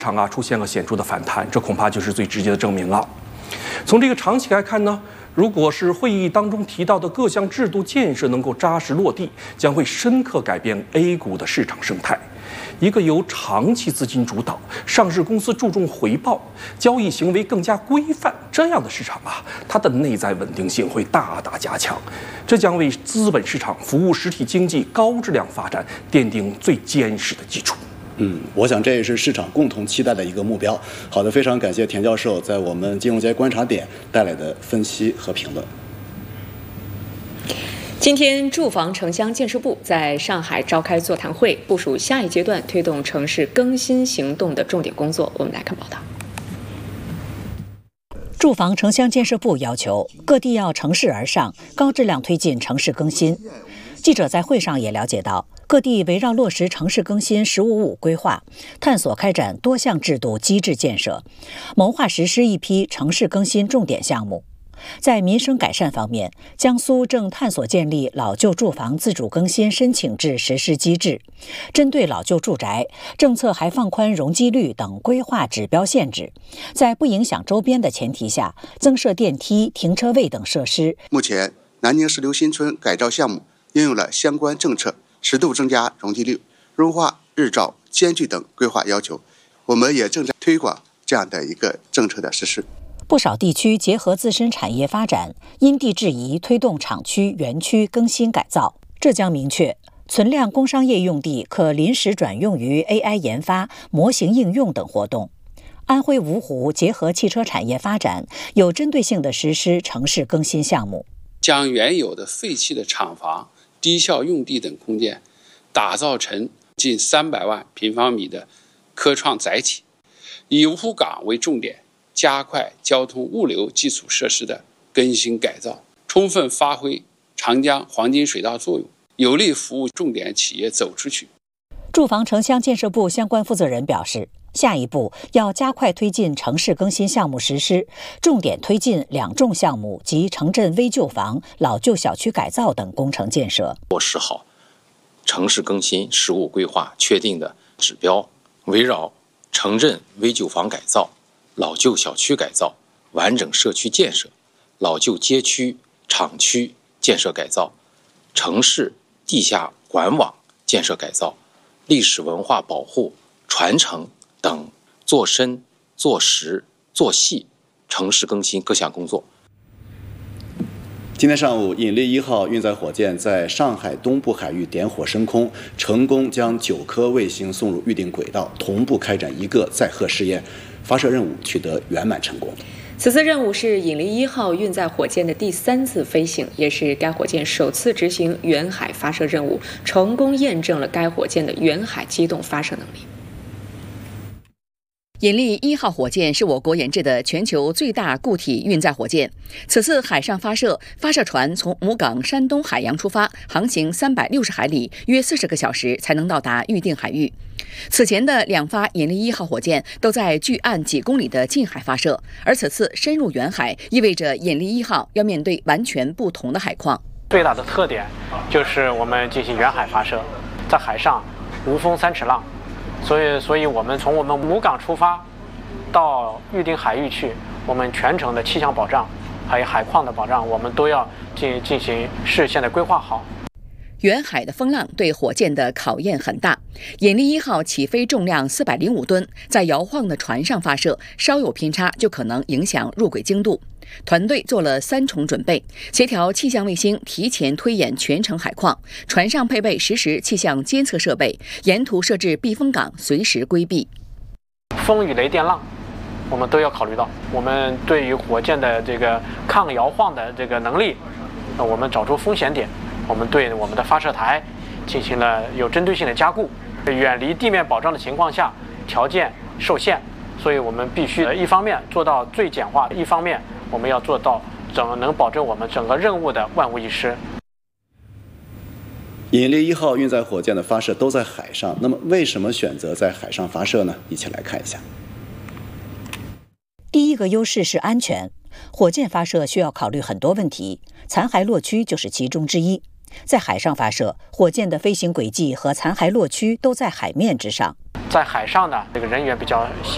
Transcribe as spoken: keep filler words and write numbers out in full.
场啊出现了显著的反弹，这恐怕就是最直接的证明了。从这个长期来看呢，如果是会议当中提到的各项制度建设能够扎实落地，将会深刻改变 A 股的市场生态。一个由长期资金主导、上市公司注重回报、交易行为更加规范这样的市场啊，它的内在稳定性会大大加强，这将为资本市场服务实体经济高质量发展奠定最坚实的基础。 嗯，我想这也是市场共同期待的一个目标。好的，非常感谢田教授在我们金融街观察点带来的分析和评论。 今天，住房城乡建设部在上海召开座谈会，部署下一阶段推动城市更新行动的重点工作。我们来看报道。 住房城乡建设部要求各地要乘势而上，高质量推进城市更新。记者在会上也了解到，各地围绕落实城市更新“十五五”规划，探索开展多项制度机制建设，谋划实施一批城市更新重点项目。在民生改善方面，江苏正探索建立老旧住房自主更新申请制实施机制，针对老旧住宅，政策还放宽容积率等规划指标限制，在不影响周边的前提下，增设电梯、停车位等设施。 目前，南宁石榴新村改造项目应用了相关政策，适度增加容积率、优化日照间距等规划要求。我们也正在推广这样的一个政策的实施。 不少地区结合自身产业发展，因地制宜推动厂区、园区更新改造。浙江明确，存量工商业用地可临时转用于 A I 研发、模型应用等活动。安徽芜湖结合汽车产业发展，有针对性地实施城市更新项目， 将原有的废弃的厂房、低效用地等空间打造成近三百万平方米的科创载体，以芜湖港为重点，加快交通物流基础设施的更新改造，充分发挥长江黄金水道作用，有力服务重点企业走出去。 住房城乡建设部相关负责人表示，下一步要加快推进城市更新项目实施，重点推进两重项目及城镇危旧房、老旧小区改造等工程建设， 落实好城市更新“十五”规划确定的指标，围绕城镇危旧房改造、老旧小区改造、完整社区建设、老旧街区、厂区建设改造、城市地下管网建设改造、历史文化保护、传承等做深、做实、做细城市更新各项工作。 今天上午，引力一号运载火箭在上海东部海域点火升空，成功将九颗卫星送入预定轨道，同步开展一个载荷试验，发射任务取得圆满成功。 此次任务是引力一号运载火箭的第三次飞行，也是该火箭首次执行远海发射任务，成功验证了该火箭的远海机动发射能力。 引力一号火箭是我国研制的全球最大固体运载火箭。此次海上发射，发射船从母港山东海洋出发，航行三百六十海里，约四十个小时才能到达预定海域。此前的两发引力一号火箭都在距岸几公里的近海发射，而此次深入远海，意味着引力一号要面对完全不同的海况。 最大的特点就是我们进行远海发射，在海上无风三尺浪。所以，所以我们从我们母港出发，到预定海域去，我们全程的气象保障，还有海况的保障，我们都要进进行事先的规划好。 远海的风浪对火箭的考验很大。引力一号起飞重量四百零五吨，在摇晃的船上发射，稍有偏差就可能影响入轨精度。团队做了三重准备，协调气象卫星提前推演全程海况，船上配备实时气象监测设备，沿途设置避风港，随时规避风雨雷电浪，我们都要考虑到。我们对于火箭的这个抗摇晃的这个能力，那我们找出风险点，我们对我们的发射台进行了有针对性的加固。远离地面保障的情况下，条件受限，所以我们必须一方面做到最简化，一方面我们要做到整能保证我们整个任务的万无一失。 引力一号运载火箭的发射都在海上，那么为什么选择在海上发射呢？一起来看一下。 第一个优势是安全，火箭发射需要考虑很多问题，残骸落区就是其中之一。在海上发射，火箭的飞行轨迹和残骸落区都在海面之上。 在海上呢，这个人员比较稀